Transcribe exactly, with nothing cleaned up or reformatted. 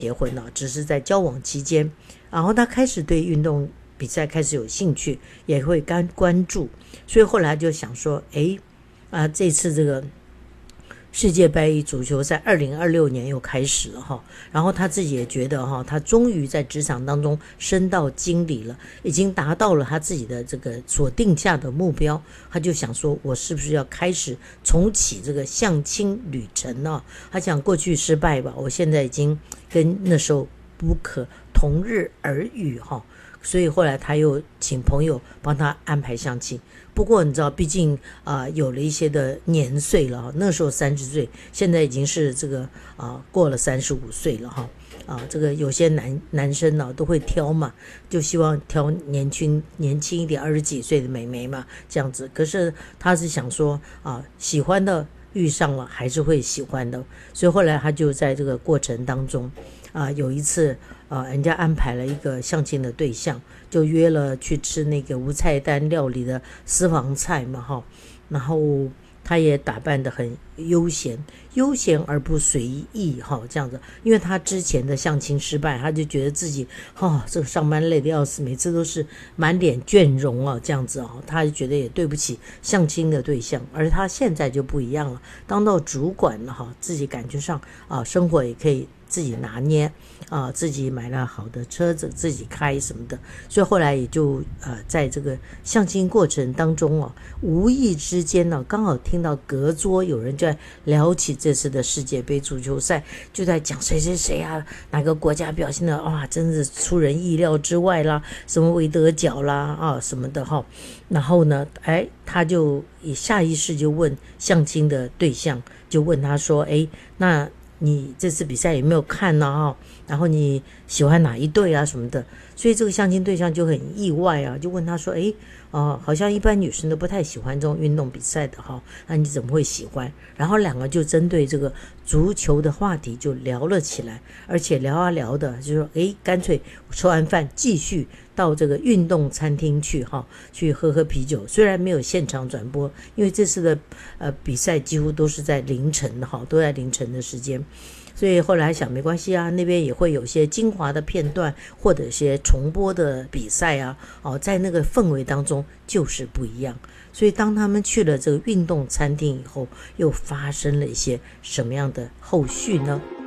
结婚了，只是在交往期间，然后他开始对运动比赛开始有兴趣，也会关关注，所以后来就想说，哎，啊，这次这个世界杯足球赛二零二六年又开始了哈，然后他自己也觉得哈，他终于在职场当中升到经理了，已经达到了他自己的这个所定下的目标，他就想说，我是不是要开始重启这个相亲旅程呢？他想过去失败吧，我现在已经跟那时候不可同日而语哈，所以后来他又请朋友帮他安排相亲。不过你知道，毕竟啊、呃、有了一些的年岁了，那时候三十岁，现在已经是这个啊、呃、过了三十五岁了哈啊，这个有些男男生呢、啊、都会挑嘛，就希望挑年轻年轻一点，二十几岁的美眉嘛，这样子。可是他是想说啊，喜欢的遇上了还是会喜欢的，所以后来他就在这个过程当中啊，有一次啊，人家安排了一个相亲的对象，就约了去吃那个无菜单料理的私房菜嘛哈，然后他也打扮得很悠闲，悠闲而不随意哈，这样子。因为他之前的相亲失败，他就觉得自己哦，这个上班累得要死，每次都是满脸倦容啊，这样子哦，他就觉得也对不起相亲的对象。而他现在就不一样了，当到主管了哈，自己感觉上啊，生活也可以自己拿捏啊，自己买了好的车子自己开什么的，所以后来也就呃在这个相亲过程当中哦，无意之间呢、啊，刚好听到隔桌有人在聊起这次的世界杯足球赛，就在讲谁谁谁啊，哪个国家表现的哇，真是出人意料之外啦，什么韦德角啦啊什么的哈，然后呢，哎，他就也下意识就问相亲的对象，就问他说，哎，那你这次比赛有没有看呢、啊？然后你喜欢哪一队啊什么的？所以这个相亲对象就很意外啊，就问他说：“诶，哦、呃，好像一般女生都不太喜欢这种运动比赛的哈，那你怎么会喜欢？”然后两个就针对这个足球的话题就聊了起来，而且聊啊聊的，就说：“诶，干脆吃完饭继续到这个运动餐厅去哈，去喝喝啤酒。虽然没有现场转播，因为这次的呃比赛几乎都是在凌晨的哈，都在凌晨的时间。”所以后来想没关系啊，那边也会有些精华的片段或者一些重播的比赛啊，哦，在那个氛围当中就是不一样。所以当他们去了这个运动餐厅以后，又发生了一些什么样的后续呢？